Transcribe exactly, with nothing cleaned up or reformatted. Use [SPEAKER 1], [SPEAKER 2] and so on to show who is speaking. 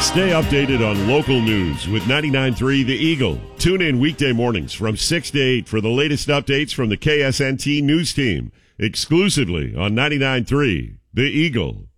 [SPEAKER 1] Stay updated on local news with ninety-nine point three The Eagle. Tune in weekday mornings from six to eight for the latest updates from the K S N T news team, exclusively on ninety-nine point three The Eagle.